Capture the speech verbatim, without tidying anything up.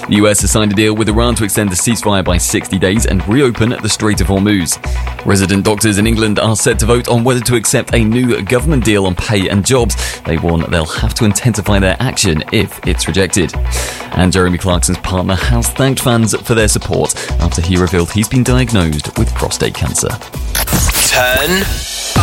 The U S has signed a deal with Iran to extend the ceasefire by sixty days and reopen the Strait of Hormuz. Resident doctors in England are set to vote on whether to accept a new government deal on pay and jobs. They warn they'll have to intensify their action if it's rejected. And Jeremy Clarkson's partner has thanked fans for their support after he revealed he's been diagnosed with prostate cancer. Turn